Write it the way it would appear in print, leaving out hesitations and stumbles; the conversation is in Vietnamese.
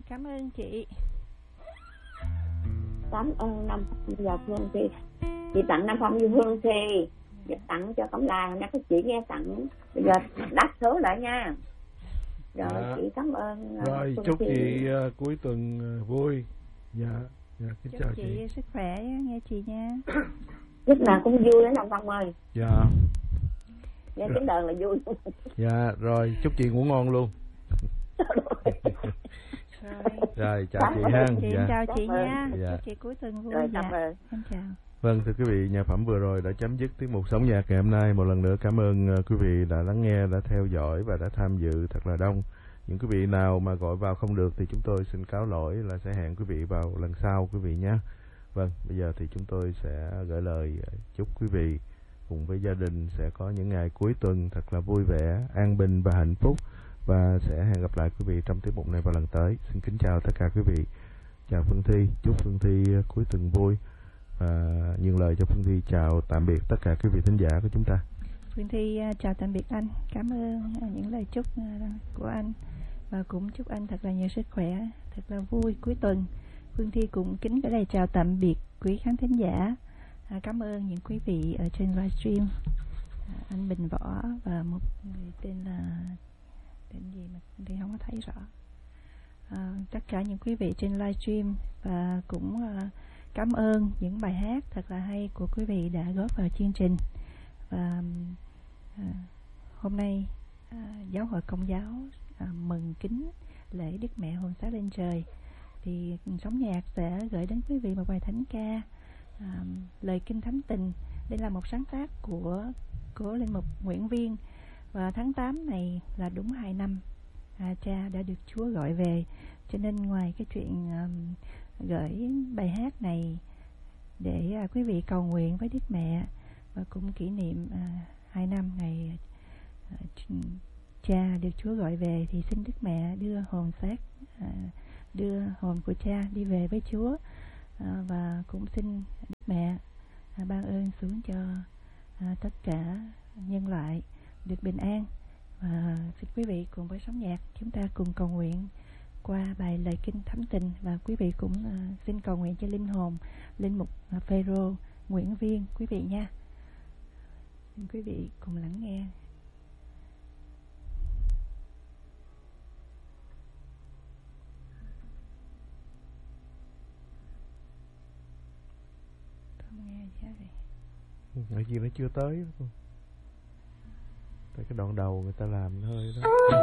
Cảm ơn chị. Cảm ơn Năm Phong và Phương Thi. Chị tặng Năm Phong với Phương Thi, tặng cho Cẩm Lai, nó có chị nghe tặng. Bây giờ đáp số lại nha. Rồi dạ. chị cảm ơn. Rồi Phương chúc Thi. chị cuối tuần vui. Dạ, kính Chúc chào chị sức khỏe nghe chị nha. Lúc nào cũng vui đó Năm Phong ơi. Dạ. Nghe tiếng đờn là vui. Dạ, rồi chúc chị ngủ ngon luôn. Rồi chào chị ha. Chị Dạ. chào chị nha. Dạ. Chúc chị cuối tuần vui. Rồi Dạ. cảm ơn. Em chào. Vâng, thưa quý vị, nhạc phẩm vừa rồi đã chấm dứt tiết mục Sống Nhạc ngày hôm nay. Một lần nữa cảm ơn quý vị đã lắng nghe, đã theo dõi và đã tham dự thật là đông. Những quý vị nào mà gọi vào không được thì chúng tôi xin cáo lỗi, là sẽ hẹn quý vị vào lần sau quý vị nhé. Vâng, bây giờ thì chúng tôi sẽ gửi lời chúc quý vị cùng với gia đình sẽ có những ngày cuối tuần thật là vui vẻ, an bình và hạnh phúc. Và sẽ hẹn gặp lại quý vị trong tiết mục này vào lần tới. Xin kính chào tất cả quý vị. Chào Phương Thi, chúc Phương Thi cuối tuần vui. Nhường lời cho Phương Thi chào tạm biệt tất cả quý vị thính giả của chúng ta. Phương Thi chào tạm biệt anh. Cảm ơn những lời chúc của anh. Và cũng chúc anh thật là nhiều sức khỏe, thật là vui cuối tuần. Phương Thi cũng kính gửi lời chào tạm biệt quý khán thính giả. Cảm ơn những quý vị ở trên livestream. Anh Bình Võ và một người tên gì mà Phương Thi không có thấy rõ. Tất cả những quý vị trên livestream, và cũng cảm ơn những bài hát thật là hay của quý vị đã góp vào chương trình. Và hôm nay Giáo hội Công giáo mừng kính lễ Đức Mẹ Hồn Xá lên trời, thì Sống Nhạc sẽ gửi đến quý vị một bài thánh ca lời kinh thánh tình. Đây là một sáng tác của linh mục Nguyễn Viên, và tháng 8 này là đúng 2 năm cha đã được Chúa gọi về. Cho nên ngoài cái chuyện gửi bài hát này để quý vị cầu nguyện với Đức Mẹ và cũng kỷ niệm 2 năm ngày cha được Chúa gọi về, thì xin Đức Mẹ đưa hồn của cha đi về với Chúa. Và cũng xin Đức Mẹ ban ơn xuống cho tất cả nhân loại được bình an. Và xin quý vị cùng với Sống Nhạc chúng ta cùng cầu nguyện qua bài lời kinh thánh tình, và quý vị cũng xin cầu nguyện cho linh hồn linh mục Phêrô Nguyễn Viên quý vị nha. Xin quý vị cùng lắng nghe. Không nghe gì hết vậy. Ở gì nó chưa tới. Tại cái đoạn đầu người ta làm hơi đó.